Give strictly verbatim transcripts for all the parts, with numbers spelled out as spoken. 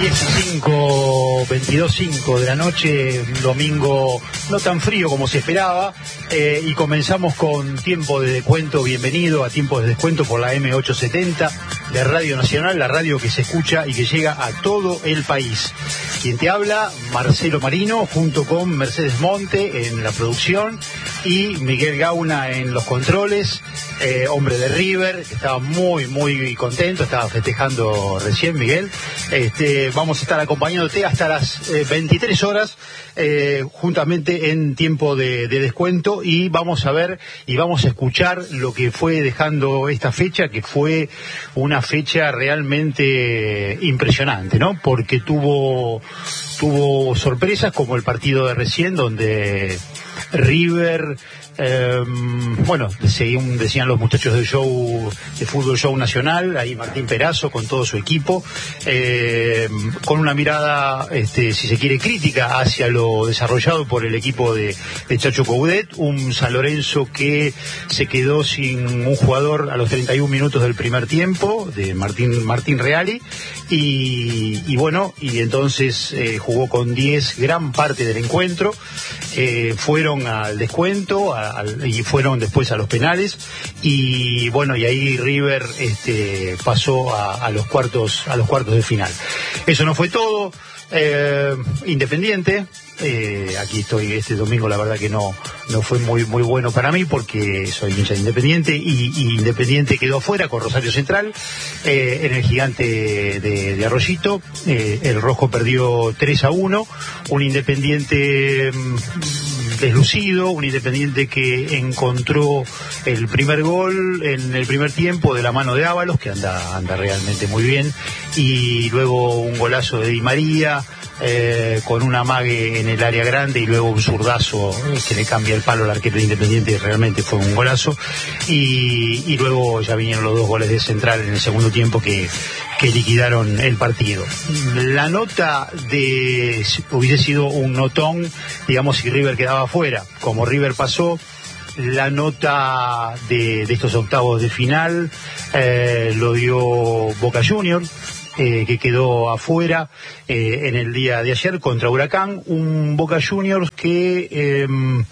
diez y cinco, veintidós cinco de la noche, un domingo no tan frío como se esperaba, eh, y comenzamos con Tiempo de Descuento. Bienvenido a Tiempo de Descuento por la eme ochocientos setenta de Radio Nacional, la radio que se escucha y que llega a todo el país. Quien te habla, Marcelo Marino, junto con Mercedes Monte en la producción y Miguel Gauna en los controles, eh, hombre de River, que estaba muy, muy contento, estaba festejando recién, Miguel. Este, vamos a estar acompañándote hasta las eh, veintitrés horas, eh, juntamente en Tiempo de, de Descuento, y vamos a ver y vamos a escuchar lo que fue dejando esta fecha, que fue una fecha realmente impresionante, ¿no? Porque tuvo, tuvo sorpresas como el partido de recién, donde River, eh, bueno, según decían los muchachos del show, de Fútbol Show Nacional, ahí Martín Perazo con todo su equipo, eh, con una mirada, este, si se quiere, crítica hacia lo desarrollado por el equipo de, de Chacho Coudet, un San Lorenzo que se quedó sin un jugador a los treinta y un minutos del primer tiempo, de Martín, Martín Reali, y, y bueno, y entonces eh, jugó con diez gran parte del encuentro, eh, fueron al descuento, a, al, y fueron después a los penales, y bueno, y ahí River este, pasó a, a los cuartos, a los cuartos de final. Eso no fue todo. Eh, Independiente, eh, aquí estoy este domingo, la verdad que no no fue muy muy bueno para mí porque soy hincha de Independiente, y, y Independiente quedó afuera con Rosario Central, eh, en el Gigante de, de Arroyito. Eh, el rojo perdió tres a uno, un Independiente mmm, deslucido, un Independiente que encontró el primer gol en el primer tiempo de la mano de Ábalos, que anda anda realmente muy bien, y luego un golazo de Di María, eh, con un amague en el área grande, y luego un zurdazo eh, que le cambia el palo al arquero de Independiente, realmente fue un golazo, y, y luego ya vinieron los dos goles de Central en el segundo tiempo que, que liquidaron el partido. La nota de hubiese sido un notón, digamos, si River quedaba afuera. Como River pasó, la nota de, de estos octavos de final eh, lo dio Boca Juniors, eh, que quedó afuera eh, en el día de ayer contra Huracán, un Boca Juniors que eh,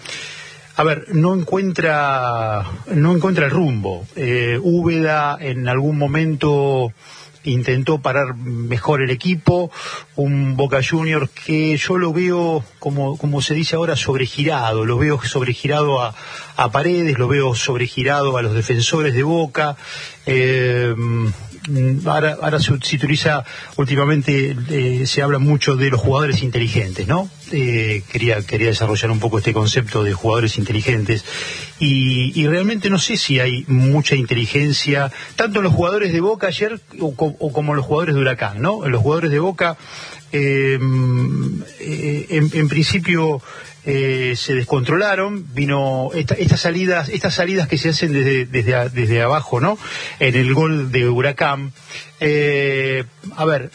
a ver, no encuentra no encuentra el rumbo. eh, Úbeda en algún momento intentó parar mejor el equipo, un Boca Juniors que yo lo veo, como, como se dice ahora, sobregirado, lo veo sobregirado a, a Paredes, lo veo sobregirado a los defensores de Boca. eh, Ahora, ahora se, se utiliza últimamente, eh, se habla mucho de los jugadores inteligentes, ¿no? Eh, quería, quería desarrollar un poco este concepto de jugadores inteligentes, y, y realmente no sé si hay mucha inteligencia, tanto en los jugadores de Boca ayer o, o como en los jugadores de Huracán, ¿no? En los jugadores de Boca, eh, eh, en, en principio, Eh, se descontrolaron, vino esta, estas salidas, estas salidas que se hacen desde, desde, desde abajo, ¿no? En el gol de Huracán. Eh, a ver,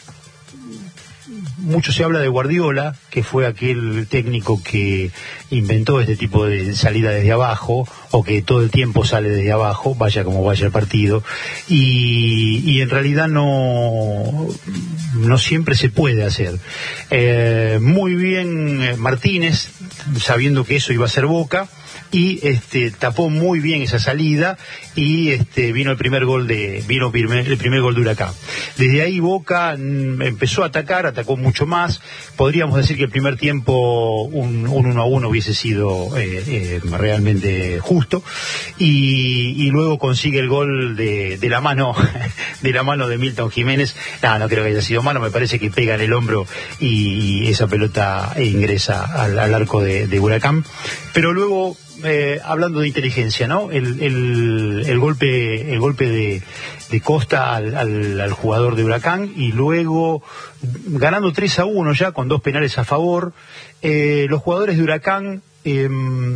mucho se habla de Guardiola, que fue aquel técnico que inventó este tipo de salida desde abajo, o que todo el tiempo sale desde abajo, vaya como vaya el partido, y, y en realidad no, no siempre se puede hacer. Eh, muy bien Martínez, sabiendo que eso iba a ser Boca, y este tapó muy bien esa salida, y este vino el primer gol de vino el primer gol de Huracán. Desde ahí Boca mm, empezó a atacar, atacó mucho más. Podríamos decir que el primer tiempo un, un uno a uno hubiese sido eh, eh, realmente justo, y, y luego consigue el gol de, de la mano de la mano de Milton Jiménez. No, no creo que haya sido mano, me parece que pega en el hombro y, y esa pelota ingresa al, al arco de, de Huracán. Pero luego, Eh, hablando de inteligencia, ¿no? El, el, el golpe, el golpe de, de Costa al, al, al jugador de Huracán, y luego ganando tres a uno ya con dos penales a favor, eh, los jugadores de Huracán eh,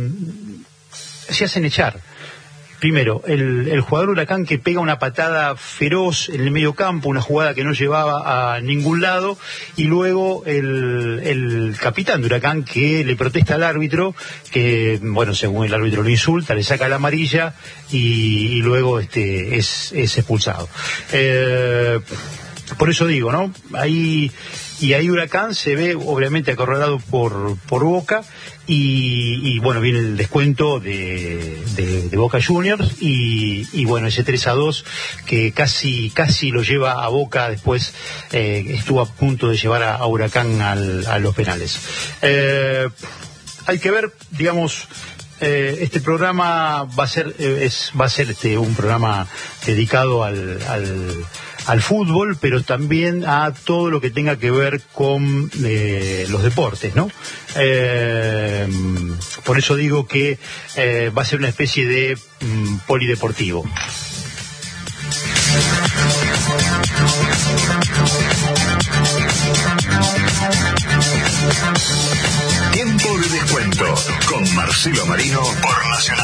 se hacen echar. Primero, el, el jugador Huracán que pega una patada feroz en el medio campo, una jugada que no llevaba a ningún lado, y luego el, el capitán de Huracán que le protesta al árbitro, que, bueno, según el árbitro lo insulta, le saca la amarilla y, y luego este es, es expulsado. Eh, por eso digo, ¿no? Ahí y ahí Huracán se ve obviamente acorralado por, por Boca, y, y bueno, viene el descuento de, de, de Boca Juniors, y, y bueno, ese tres a dos que casi casi lo lleva a Boca, después eh, estuvo a punto de llevar a, a Huracán al, a los penales. Eh, hay que ver, digamos, eh, este programa va a ser eh, es va a ser este un programa dedicado al, al al fútbol, pero también a todo lo que tenga que ver con eh, los deportes, ¿no? Eh, por eso digo que eh, va a ser una especie de mm, polideportivo. Tiempo de descuento con Marcelo Marino por Nacional.